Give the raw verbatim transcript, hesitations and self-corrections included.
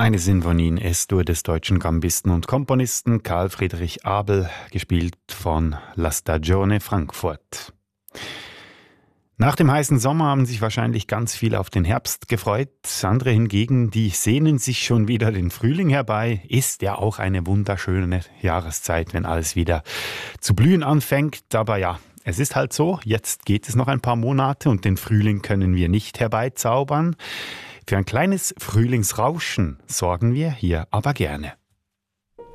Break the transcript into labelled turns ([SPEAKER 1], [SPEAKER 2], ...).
[SPEAKER 1] Eine Sinfonie in S-Dur des deutschen Gambisten und Komponisten Karl Friedrich Abel, gespielt von La Stagione Frankfurt. Nach dem heißen Sommer haben sich wahrscheinlich ganz viele auf den Herbst gefreut. Andere hingegen, die sehnen sich schon wieder den Frühling herbei. Ist ja auch eine wunderschöne Jahreszeit, wenn alles wieder zu blühen anfängt. Aber ja, es ist halt so, jetzt geht es noch ein paar Monate und den Frühling können wir nicht herbeizaubern. Für ein kleines Frühlingsrauschen sorgen wir hier aber gerne.